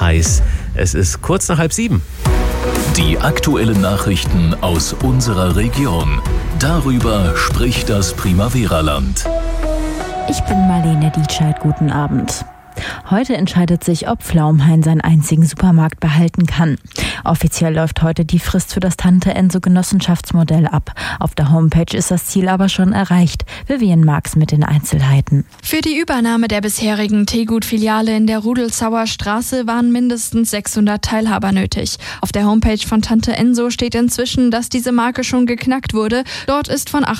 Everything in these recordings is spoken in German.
heiß. Es ist kurz nach 6:30. Die aktuellen Nachrichten aus unserer Region. Darüber spricht das Primavera-Land. Ich bin Marlene Dietscheid, guten Abend. Heute entscheidet sich, ob Pflaumhain seinen einzigen Supermarkt behalten kann. Offiziell läuft heute die Frist für das Tante-Enso-Genossenschaftsmodell ab. Auf der Homepage ist das Ziel aber schon erreicht. Vivian Marx mit den Einzelheiten. Für die Übernahme der bisherigen Teegut-Filiale in der Rudelsauer Straße waren mindestens 600 Teilhaber nötig. Auf der Homepage von Tante Enso steht inzwischen, dass diese Marke schon geknackt wurde. Dort ist von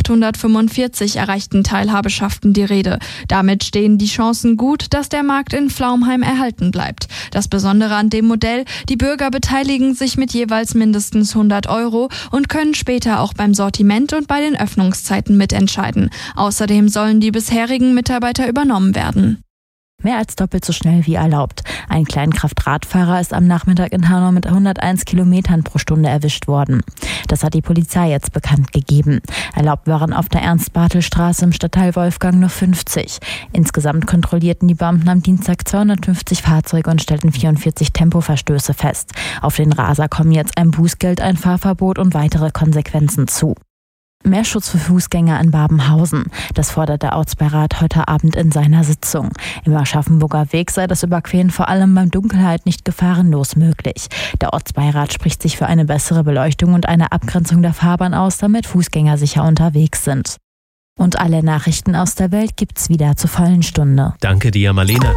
845 erreichten Teilhabeschaften die Rede. Damit stehen die Chancen gut, dass der Markt in Pflaumheim erhalten bleibt. Das Besondere an dem Modell: die Bürger beteiligen sich mit jeweils mindestens 100 € und können später auch beim Sortiment und bei den Öffnungszeiten mitentscheiden. Außerdem sollen die bisherigen Mitarbeiter übernommen werden. Mehr als doppelt so schnell wie erlaubt. Ein Kleinkraft-Radfahrer ist am Nachmittag in Hanau mit 101 Kilometern pro Stunde erwischt worden. Das hat die Polizei jetzt bekannt gegeben. Erlaubt waren auf der Ernst-Bartel-Straße im Stadtteil Wolfgang nur 50. Insgesamt kontrollierten die Beamten am Dienstag 250 Fahrzeuge und stellten 44 Tempoverstöße fest. Auf den Raser kommen jetzt ein Bußgeld, ein Fahrverbot und weitere Konsequenzen zu. Mehr Schutz für Fußgänger in Babenhausen. Das fordert der Ortsbeirat heute Abend in seiner Sitzung. Im Aschaffenburger Weg sei das Überqueren vor allem bei Dunkelheit nicht gefahrenlos möglich. Der Ortsbeirat spricht sich für eine bessere Beleuchtung und eine Abgrenzung der Fahrbahn aus, damit Fußgänger sicher unterwegs sind. Und alle Nachrichten aus der Welt gibt's wieder zur vollen Stunde. Danke dir, Marlene.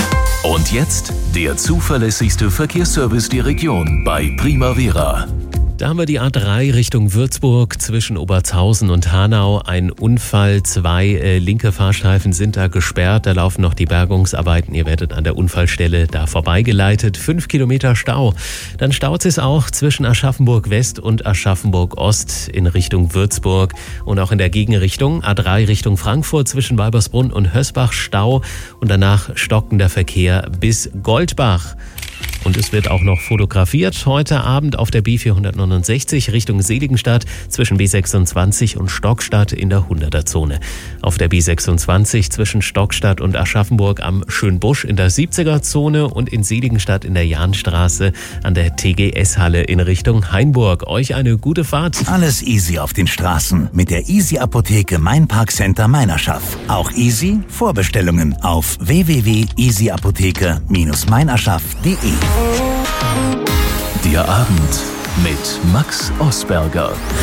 Und jetzt der zuverlässigste Verkehrsservice der Region bei Primavera. Da haben wir die A3 Richtung Würzburg zwischen Obertshausen und Hanau. Ein Unfall, 2 linke Fahrstreifen sind da gesperrt. Da laufen noch die Bergungsarbeiten. Ihr werdet an der Unfallstelle da vorbeigeleitet. 5 Kilometer Stau. Dann staut es auch zwischen Aschaffenburg West und Aschaffenburg Ost in Richtung Würzburg. Und auch in der Gegenrichtung A3 Richtung Frankfurt zwischen Weibersbrunn und Hösbach Stau. Und danach stockender Verkehr bis Goldbach. Und es wird auch noch fotografiert. Heute Abend auf der B469 Richtung Seligenstadt zwischen B26 und Stockstadt in der 100er-Zone. Auf der B26 zwischen Stockstadt und Aschaffenburg am Schönbusch in der 70er-Zone und in Seligenstadt in der Jahnstraße an der TGS-Halle in Richtung Hainburg. Euch eine gute Fahrt. Alles easy auf den Straßen mit der Easy-Apotheke Mein-Park-Center Meinerschaft. Auch easy Vorbestellungen auf www.easyapotheke-meinerschaft.de. Der Abend mit Max Osberger.